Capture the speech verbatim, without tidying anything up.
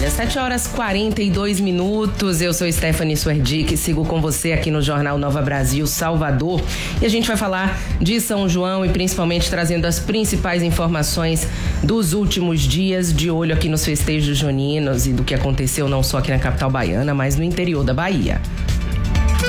Brasília. sete horas e quarenta e dois minutos. Eu sou Stephanie Suerdick e sigo com você aqui no Jornal Nova Brasil Salvador. E a gente vai falar de São João e principalmente trazendo as principais informações dos últimos dias, de olho aqui nos festejos juninos e do que aconteceu não só aqui na capital baiana, mas no interior da Bahia.